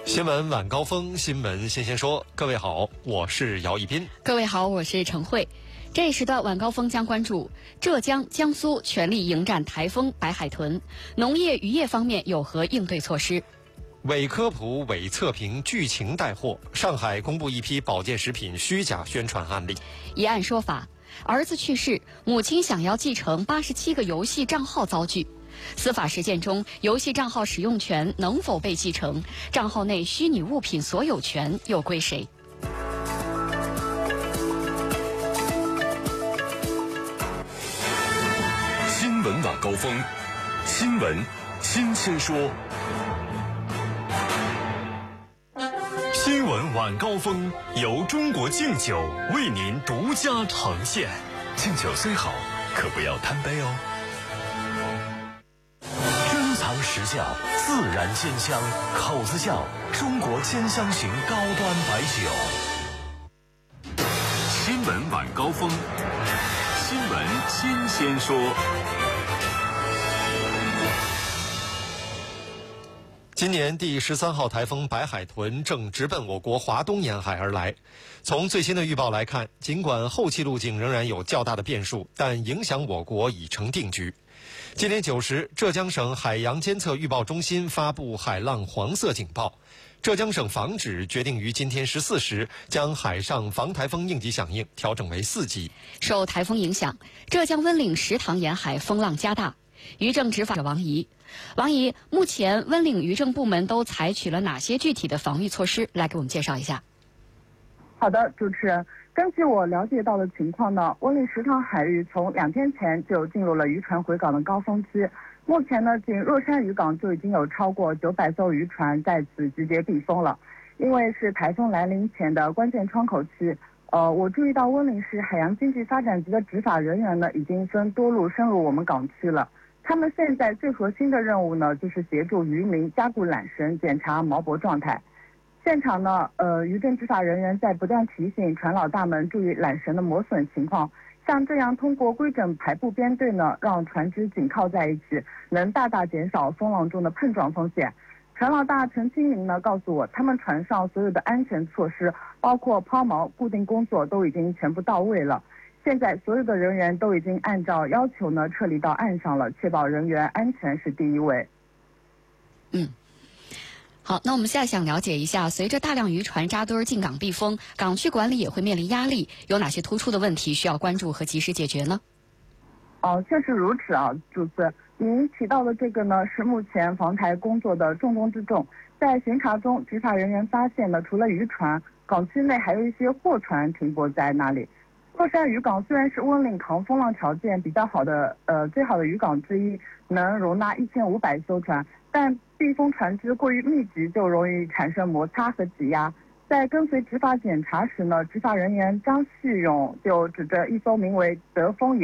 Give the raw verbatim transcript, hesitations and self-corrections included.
新闻晚高峰，新闻先先说。各位好，我是姚一斌。 各位好，我是陈慧。这一时段晚高峰将关注浙江、江苏全力迎战台风白海豚，农业渔业方面有何应对措施？ 伪科普、伪测评、剧情带货，上海公布一批保健食品虚假宣传案例。 一案说法：儿子去世，母亲想要继承八十七个游戏账号遭拒。司法实践中，游戏账号使用权能否被继承？账号内虚拟物品所有权又归谁？ 新闻晚高峰，新闻新鲜说。新闻晚高峰由中国敬酒为您独家呈现。敬酒虽好，可不要贪杯哦。时效，自然鲜香，口子窖中国鲜香型高端白酒。新闻晚高峰，新闻新鲜说。 今年第十三号台风白海豚正直奔我国华东沿海而来。从最新的预报来看，尽管后期路径仍然有较大的变数，但影响我国已成定局。今天九时，浙江省海洋监测预报中心发布海浪黄色警报。浙江省防指决定于今天十四时将海上防台风应急响应调整为四级。 受台风影响，浙江温岭石塘沿海风浪加大。渔政执法者王怡，王怡，目前温岭渔政部门都采取了哪些具体的防御措施？来给我们介绍一下。 好的，主持人。根据我了解到的情况呢，温岭石塘海域从两天前就进入了渔船回港的高峰期。目前呢，仅若山渔港就已经有超过九百艘渔船在此集结避风了。因为是台风来临前的关键窗口期，呃，我注意到温岭市海洋经济发展局的执法人员呢，已经分多路深入我们港区了。他们现在最核心的任务呢，就是协助渔民加固缆绳，检查锚泊状态。现场呢，呃，渔政执法人员在不断提醒船老大们注意缆绳的磨损情况。像这样通过规整排布编队呢，让船只紧靠在一起，能大大减少风浪中的碰撞风险。船老大陈清明呢告诉我，他们船上所有的安全措施，包括抛锚、固定工作都已经全部到位了。现在所有的人员都已经按照要求呢撤离到岸上了，确保人员安全是第一位。 嗯。好，那我们现在想了解一下，随着大量渔船扎堆进港避风，港区管理也会面临压力，有哪些突出的问题需要关注和及时解决呢？ 哦，确实如此啊，主持。您提到的这个呢，是目前防台工作的重中之重。在巡查中，执法人员发现呢，除了渔船，港区内还有一些货船停泊在那里。若山渔港虽然是温岭抗风浪条件比较好的呃最好的渔港之一，能容纳一千五百艘船，但避风船只过于密集，就容易产生摩擦和挤压。在跟随执法检查时呢，执法人员张旭勇就指着一艘名为德丰